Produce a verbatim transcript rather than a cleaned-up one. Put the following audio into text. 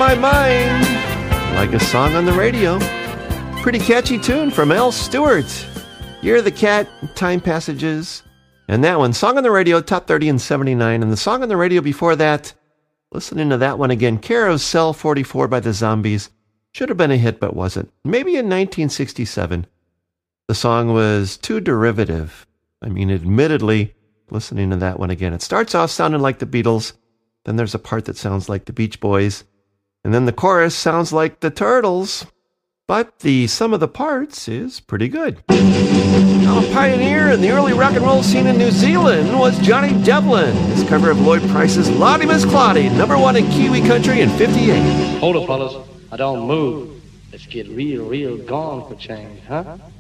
my mind like a song on the radio. Pretty catchy tune from Al Stewart. You're the Cat, Time Passages. And that one, Song on the Radio, top thirty in seventy-nine. And the song on the radio before that, listening to that one again, Carousel forty-four by the Zombies. Should have been a hit, but wasn't. Maybe in nineteen sixty-seven. The song was too derivative. I mean, admittedly, listening to that one again, it starts off sounding like the Beatles. Then there's a part that sounds like the Beach Boys. And then the chorus sounds like the Turtles. But the sum of the parts is pretty good. Now, a pioneer in the early rock and roll scene in New Zealand was Johnny Devlin. His cover of Lloyd Price's Lottie Miss Claudie, number one in Kiwi country in fifty-eight. Hold it, fellas. I don't move. Let's get real, real gone for change, huh?